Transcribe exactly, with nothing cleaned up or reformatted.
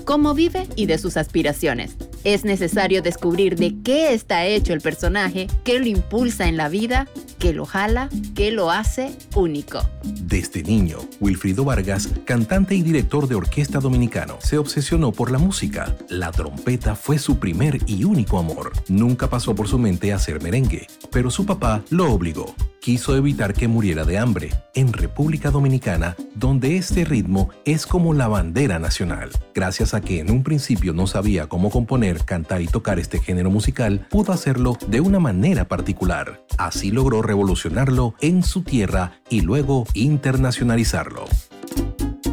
cómo vive y de sus aspiraciones. Es necesario descubrir de qué está hecho el personaje, qué lo impulsa en la vida, qué lo jala, qué lo hace único. Desde niño, Wilfrido Vargas, cantante y director de orquesta dominicano, se obsesionó por la música. La trompeta fue su primer y único amor. Nunca pasó por su mente hacer merengue, pero su papá lo obligó. Quiso evitar que muriera de hambre en República Dominicana, donde este ritmo es como la bandera nacional. Gracias a que en un principio no sabía cómo componer, cantar y tocar este género musical, pudo hacerlo de una manera particular. Así logró revolucionarlo en su tierra y luego internacionalizarlo.